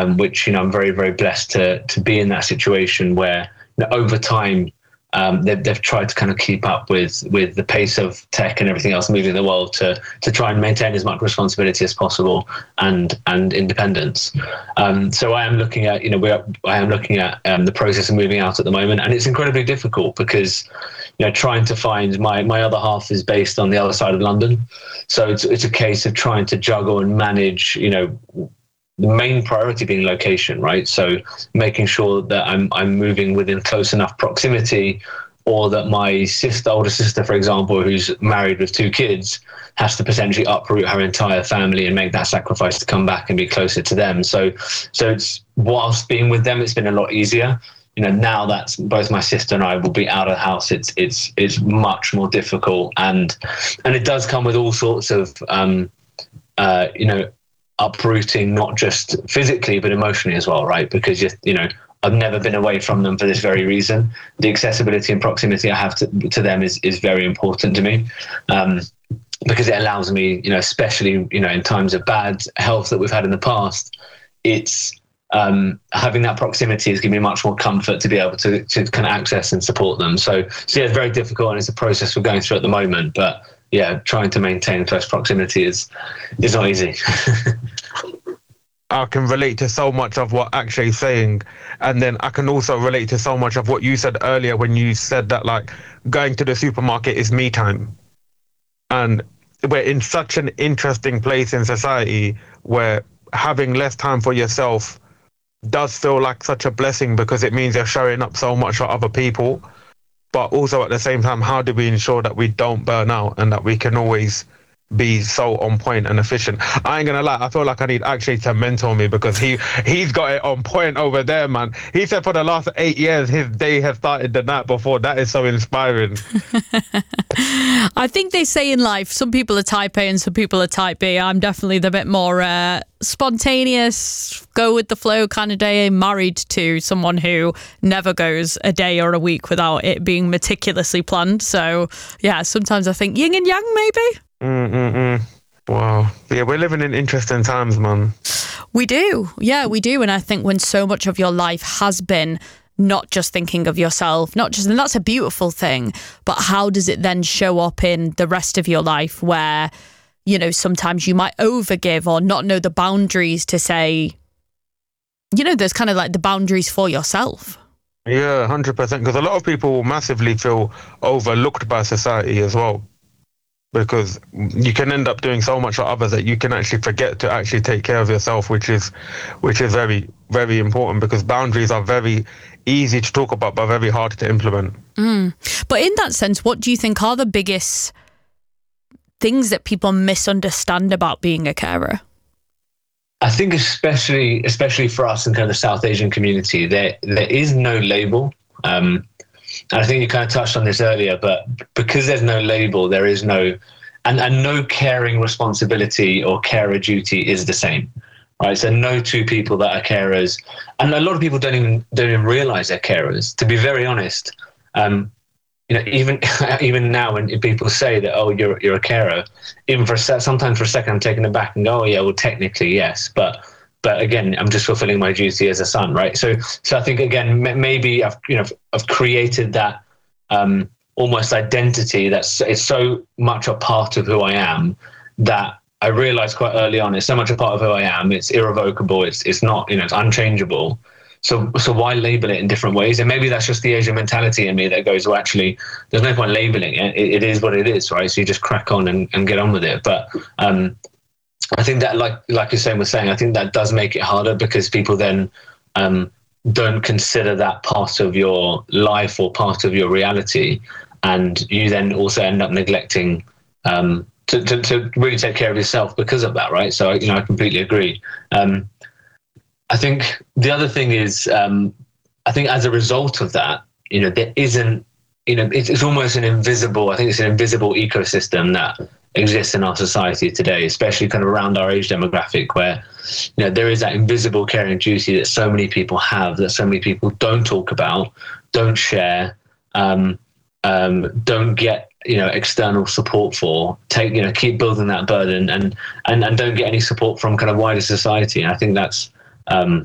which, I'm very, very blessed to be in that situation where, over time, they've tried to kind of keep up with the pace of tech and everything else moving in the world to try and maintain as much responsibility as possible and independence. So I am looking at, the process of moving out at the moment, and it's incredibly difficult because, trying to find my other half is based on the other side of London. So it's a case of trying to juggle and manage, the main priority being location, right? So making sure that I'm moving within close enough proximity, or that my older sister, for example, who's married with 2 kids, has to potentially uproot her entire family and make that sacrifice to come back and be closer to them. So it's, whilst being with them, it's been a lot easier. Now that both my sister and I will be out of the house, it's much more difficult, and it does come with all sorts of uprooting, not just physically but emotionally as well, right? Because I've never been away from them for this very reason. The accessibility and proximity I have to them is very important to me, because it allows me, especially in times of bad health that we've had in the past, it's having that proximity has given me much more comfort to be able to kind of access and support them. So yeah, it's very difficult, and it's a process we're going through at the moment, but yeah, trying to maintain close proximity is not easy. I can relate to so much of what Akshay's saying, and then I can also relate to so much of what you said earlier when you said that, like, going to the supermarket is me time. And we're in such an interesting place in society where having less time for yourself does feel like such a blessing, because it means you're showing up so much for other people. But also at the same time, how do we ensure that we don't burn out and that we can always be so on point and efficient? I ain't gonna lie, I feel like I need actually to mentor me, because he's got it on point over there, man. He said for the last 8 years his day has started the night before. That is so inspiring. I think they say in life, some people are type A and some people are type B. I'm definitely the bit more spontaneous, go with the flow kind of day, married to someone who never goes a day or a week without it being meticulously planned. So yeah, sometimes I think yin and yang maybe. Wow. Yeah, we're living in interesting times, man. We do. Yeah, we do. And I think when so much of your life has been not just thinking of yourself, and that's a beautiful thing, but how does it then show up in the rest of your life where, sometimes you might overgive or not know the boundaries to say, there's kind of like the boundaries for yourself. Yeah, 100%. Because a lot of people massively feel overlooked by society as well. Because you can end up doing so much for others that you can actually forget to actually take care of yourself, which is very, very important, because boundaries are very easy to talk about but very hard to implement. But in that sense, what do you think are the biggest things that people misunderstand about being a carer? I think especially for us in kind of the South Asian community, there is no label. And I think you kind of touched on this earlier, but because there's no label, there is no, and no caring responsibility or carer duty is the same, right? So no 2 people that are carers, and a lot of people don't even realize they're carers. To be very honest, even now when people say that, oh, you're a carer, even sometimes for a second I'm taken aback and go, oh yeah, well technically yes, but again, I'm just fulfilling my duty as a son, right? So I think again, maybe I've created that almost identity that's it's so much a part of who I am that I realized quite early on it's so much a part of who I am. It's irrevocable. It's not, it's unchangeable. So why label it in different ways? And maybe that's just the Asian mentality in me that goes, well, actually, there's no point labeling it. It is what it is, right? So you just crack on and get on with it. But I think that, like Hussein was saying, I think that does make it harder, because people then don't consider that part of your life or part of your reality, and you then also end up neglecting to really take care of yourself because of that, right? So I completely agree. I think the other thing is, I think as a result of that, there isn't, it's almost an invisible ecosystem that exists in our society today, especially kind of around our age demographic, where there is that invisible caring duty that so many people have, that so many people don't talk about, don't share, don't get external support for, keep building that burden and don't get any support from kind of wider society. And I think that's